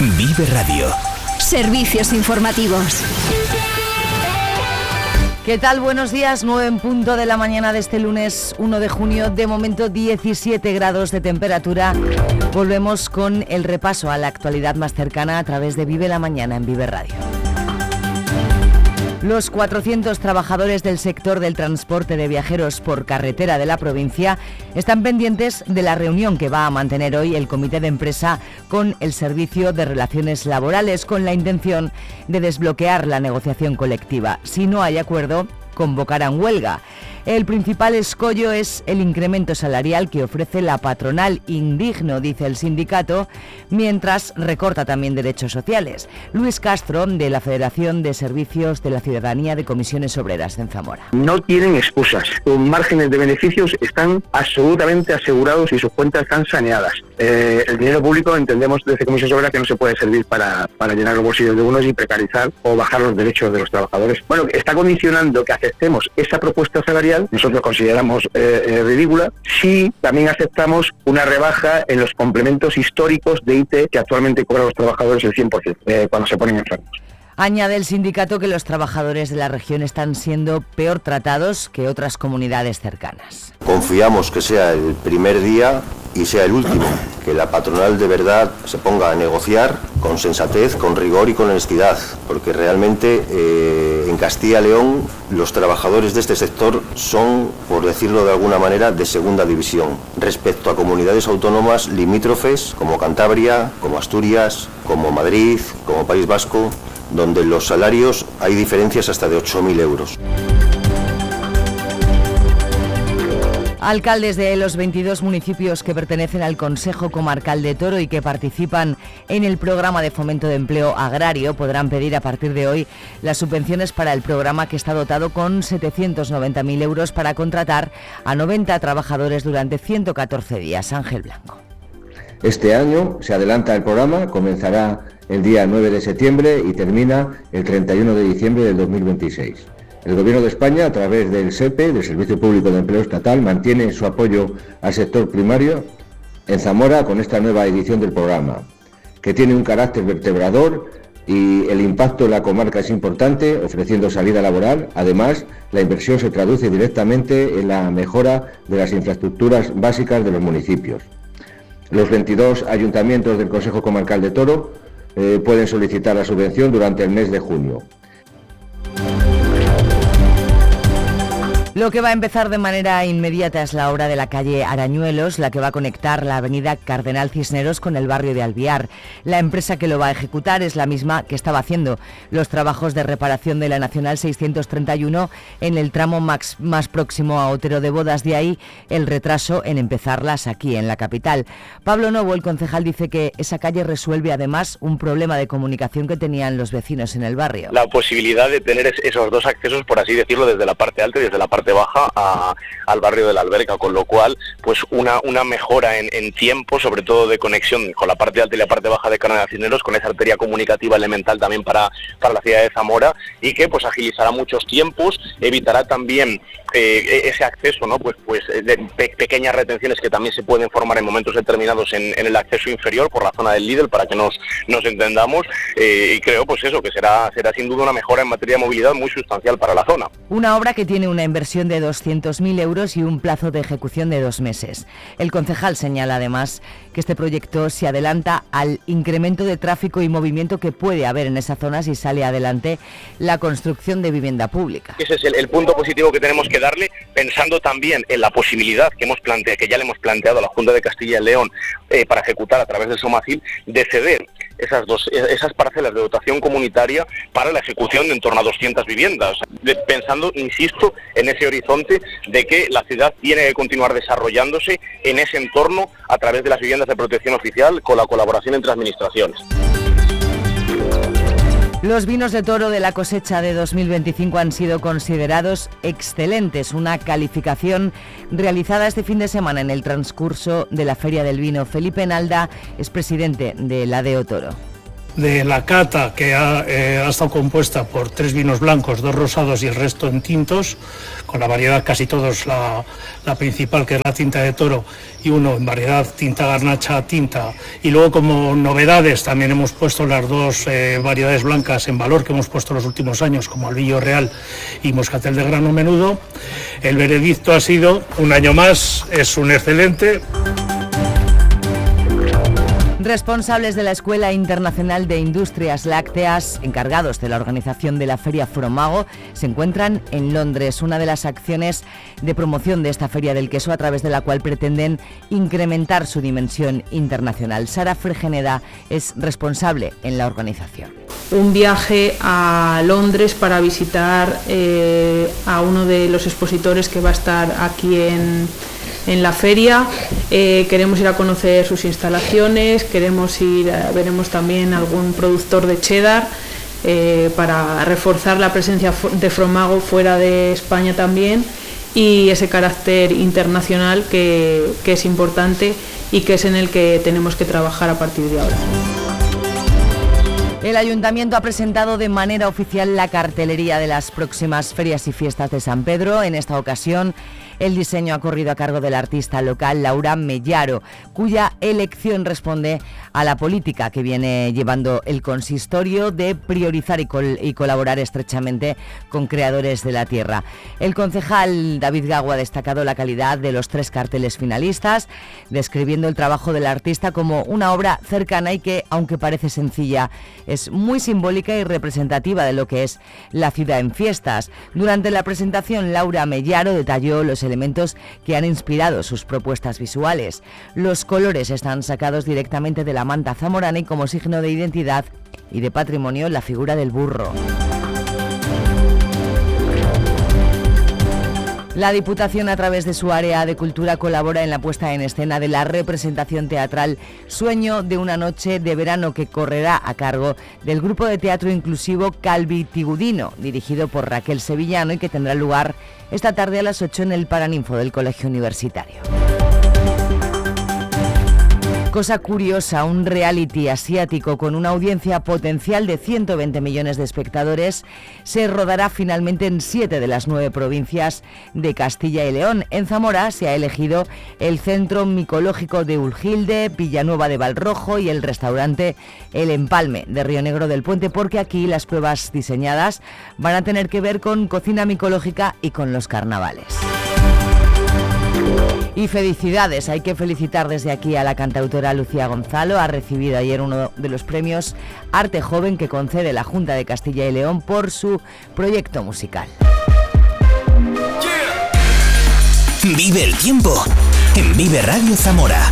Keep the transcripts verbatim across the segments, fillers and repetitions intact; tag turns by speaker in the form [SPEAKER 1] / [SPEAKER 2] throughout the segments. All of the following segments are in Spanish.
[SPEAKER 1] Vive Radio.
[SPEAKER 2] Servicios informativos.
[SPEAKER 3] ¿Qué tal? Buenos días, nueve en punto de la mañana de este lunes uno de junio, de momento diecisiete grados de temperatura. Volvemos con el repaso a la actualidad más cercana a través de Vive la Mañana en Vive Radio. Los cuatrocientos trabajadores del sector del transporte de viajeros por carretera de la provincia están pendientes de la reunión que va a mantener hoy el comité de empresa con el Servicio de Relaciones Laborales, con la intención de desbloquear la negociación colectiva. Si no hay acuerdo, convocarán huelga. El principal escollo es el incremento salarial que ofrece la patronal, indigno, dice el sindicato, mientras recorta también derechos sociales. Luis Castro, de la Federación de Servicios de la Ciudadanía de Comisiones Obreras en Zamora.
[SPEAKER 4] No tienen excusas, sus márgenes de beneficios están absolutamente asegurados y sus cuentas están saneadas. Eh, el dinero público entendemos desde Comisiones Obreras que no se puede servir para, para llenar los bolsillos de unos y precarizar o bajar los derechos de los trabajadores. Bueno, está condicionando que aceptemos esa propuesta salarial. Nosotros consideramos eh, eh, ridícula, si también aceptamos una rebaja en los complementos históricos de I T E que actualmente cobran los trabajadores el cien por ciento eh, cuando se ponen enfermos.
[SPEAKER 3] Añade el sindicato que los trabajadores de la región están siendo peor tratados que otras comunidades cercanas.
[SPEAKER 5] Confiamos que sea el primer día y sea el último, que la patronal de verdad se ponga a negociar con sensatez, con rigor y con honestidad, porque realmente eh, en Castilla y León los trabajadores de este sector son, por decirlo de alguna manera, de segunda división respecto a comunidades autónomas limítrofes como Cantabria, como Asturias, como Madrid, como País Vasco, donde los salarios hay diferencias hasta de ocho mil euros.
[SPEAKER 3] Alcaldes de los veintidós municipios que pertenecen al Consejo Comarcal de Toro y que participan en el programa de fomento de empleo agrario podrán pedir a partir de hoy las subvenciones para el programa, que está dotado con setecientos noventa mil euros para contratar a noventa trabajadores durante ciento catorce días. Ángel Blanco.
[SPEAKER 6] Este año se adelanta el programa, comenzará el día nueve de septiembre y termina el treinta y uno de diciembre del dos mil veintiséis. El Gobierno de España, a través del S E P E, del Servicio Público de Empleo Estatal, mantiene su apoyo al sector primario en Zamora con esta nueva edición del programa, que tiene un carácter vertebrador y el impacto en la comarca es importante, ofreciendo salida laboral. Además, la inversión se traduce directamente en la mejora de las infraestructuras básicas de los municipios. Los veintidós ayuntamientos del Consejo Comarcal de Toro eh, pueden solicitar la subvención durante el mes de junio.
[SPEAKER 3] Lo que va a empezar de manera inmediata es la obra de la calle Arañuelos, la que va a conectar la avenida Cardenal Cisneros con el barrio de Alviar. La empresa que lo va a ejecutar es la misma que estaba haciendo los trabajos de reparación de la Nacional seiscientos treinta y uno en el tramo más, más próximo a Otero de Bodas, de ahí el retraso en empezarlas aquí en la capital. Pablo Novo, el concejal, dice que esa calle resuelve además un problema de comunicación que tenían los vecinos en el barrio.
[SPEAKER 7] La posibilidad de tener esos dos accesos, por así decirlo, desde la parte alta y desde la parte baja a, al barrio de la Alberca, con lo cual pues una, una mejora en, en tiempo, sobre todo de conexión con la parte alta y la parte baja de Cardenal Cisneros, con esa arteria comunicativa elemental también para, para la ciudad de Zamora, y que pues agilizará muchos tiempos, evitará también eh, ese acceso, ¿no? pues pues de pe- pequeñas retenciones que también se pueden formar en momentos determinados en, en el acceso inferior por la zona del Lidl, para que nos, nos entendamos, eh, y creo pues eso, que será, será sin duda una mejora en materia de movilidad muy sustancial para la zona.
[SPEAKER 3] Una obra que tiene una inversión de doscientos mil euros y un plazo de ejecución de dos meses. El concejal señala además que este proyecto se adelanta al incremento de tráfico y movimiento que puede haber en esa zona si sale adelante la construcción de vivienda pública.
[SPEAKER 7] Ese es el, el punto positivo que tenemos que darle, pensando también en la posibilidad que hemos planteado, que ya le hemos planteado a la Junta de Castilla y León eh, para ejecutar a través del Somacil, de ceder esas dos esas parcelas de dotación comunitaria para la ejecución de en torno a doscientas viviendas, de, pensando, insisto, en ese horizonte de que la ciudad tiene que continuar desarrollándose en ese entorno a través de las viviendas de protección oficial, con la colaboración entre administraciones.
[SPEAKER 3] Los vinos de Toro de la cosecha de dos mil veinticinco han sido considerados excelentes, una calificación realizada este fin de semana en el transcurso de la Feria del Vino. Felipe Nalda es presidente de la Deo Toro.
[SPEAKER 1] de la cata, que ha, eh, ha estado compuesta por tres vinos blancos, dos rosados y el resto en tintos, con la variedad casi todos, la, la principal, que es la tinta de toro, y uno en variedad tinta garnacha tinta. Y luego, como novedades, también hemos puesto las dos eh, variedades blancas en valor que hemos puesto los últimos años, como Albillo Real y Moscatel de grano menudo. El veredicto ha sido un año más, es un excelente.
[SPEAKER 3] Responsables de la Escuela Internacional de Industrias Lácteas, encargados de la organización de la Feria Fromago, se encuentran en Londres, una de las acciones de promoción de esta Feria del Queso, a través de la cual pretenden incrementar su dimensión internacional. Sara Fregeneda es responsable en la organización.
[SPEAKER 8] Un viaje a Londres para visitar eh, a uno de los expositores que va a estar aquí en... en la feria. Eh, queremos ir a conocer sus instalaciones, queremos ir, a, veremos también algún productor de cheddar eh, para reforzar la presencia de Fromago fuera de España también, y ese carácter internacional que, que es importante y que es en el que tenemos que trabajar a partir de ahora.
[SPEAKER 3] El Ayuntamiento ha presentado de manera oficial la cartelería de las próximas ferias y fiestas de San Pedro. En esta ocasión, el diseño ha corrido a cargo de la artista local Laura Mellaro, cuya elección responde a la política que viene llevando el consistorio de priorizar y, col- y colaborar estrechamente con creadores de la tierra. El concejal David Gago ha destacado la calidad de los tres carteles finalistas, describiendo el trabajo del artista como una obra cercana y que, aunque parece sencilla, es muy simbólica y representativa de lo que es la ciudad en fiestas. Durante la presentación, Laura Mellaro detalló los elementos que han inspirado sus propuestas visuales. Los colores están sacados directamente de la manta zamorana y como signo de identidad y de patrimonio, la figura del burro. La Diputación, a través de su área de cultura, colabora en la puesta en escena de la representación teatral Sueño de una noche de verano, que correrá a cargo del grupo de teatro inclusivo Calvi Tigudino, dirigido por Raquel Sevillano, y que tendrá lugar esta tarde a las ocho en el Paraninfo del Colegio Universitario. Cosa curiosa, un reality asiático con una audiencia potencial de ciento veinte millones de espectadores se rodará finalmente en siete de las nueve provincias de Castilla y León. En Zamora se ha elegido el Centro Micológico de Urgilde, Villanueva de Valrojo y el restaurante El Empalme de Río Negro del Puente, porque aquí las pruebas diseñadas van a tener que ver con cocina micológica y con los carnavales. Y felicidades, hay que felicitar desde aquí a la cantautora Lucía Gonzalo. Ha recibido ayer uno de los premios Arte Joven que concede la Junta de Castilla y León por su proyecto musical.
[SPEAKER 9] Vive el tiempo en Vive Radio Zamora.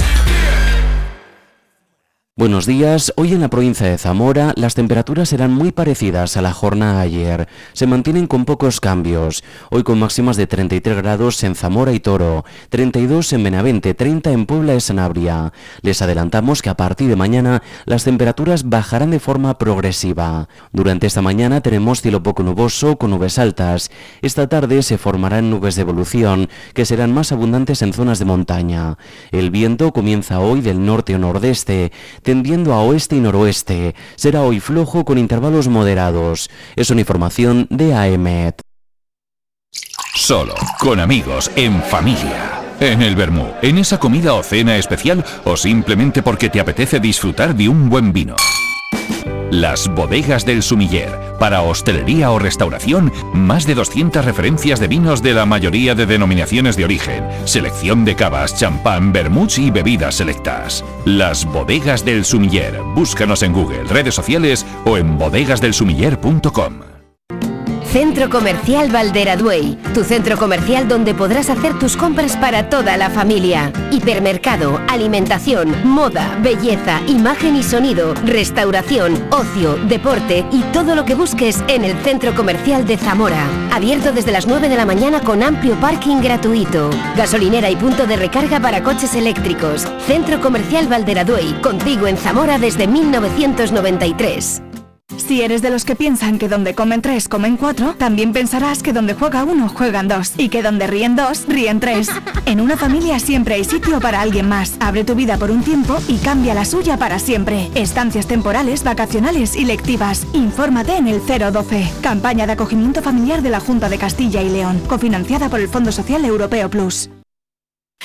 [SPEAKER 9] Buenos días. Hoy en la provincia de Zamora las temperaturas serán muy parecidas a la jornada de ayer. Se mantienen con pocos cambios. Hoy con máximas de treinta y tres grados en Zamora y Toro, treinta y dos en Benavente, treinta en Puebla de Sanabria. Les adelantamos que a partir de mañana las temperaturas bajarán de forma progresiva. Durante esta mañana tenemos cielo poco nuboso con nubes altas. Esta tarde se formarán nubes de evolución que serán más abundantes en zonas de montaña. El viento comienza hoy del norte o nordeste, tendiendo a oeste y noroeste. Será hoy flojo con intervalos moderados. Es una información de A E M E T.
[SPEAKER 10] Solo, con amigos, en familia. En el Vermú, en esa comida o cena especial, o simplemente porque te apetece disfrutar de un buen vino. Las bodegas del Sumiller. Para hostelería o restauración, más de doscientas referencias de vinos de la mayoría de denominaciones de origen, selección de cavas, champán, vermuts y bebidas selectas. Las bodegas del Sumiller. Búscanos en Google, redes sociales o en bodegas del sumiller punto com.
[SPEAKER 2] Centro Comercial Valderaduey, tu centro comercial donde podrás hacer tus compras para toda la familia. Hipermercado, alimentación, moda, belleza, imagen y sonido, restauración, ocio, deporte y todo lo que busques en el Centro Comercial de Zamora. Abierto desde las nueve de la mañana con amplio parking gratuito. Gasolinera y punto de recarga para coches eléctricos. Centro Comercial Valderaduey, contigo en Zamora desde mil novecientos noventa y tres.
[SPEAKER 11] Si eres de los que piensan que donde comen tres, comen cuatro, también pensarás que donde juega uno, juegan dos. Y que donde ríen dos, ríen tres. En una familia siempre hay sitio para alguien más. Abre tu vida por un tiempo y cambia la suya para siempre. Estancias temporales, vacacionales y lectivas. Infórmate en el cero doce. Campaña de acogimiento familiar de la Junta de Castilla y León. Cofinanciada por el Fondo Social Europeo Plus.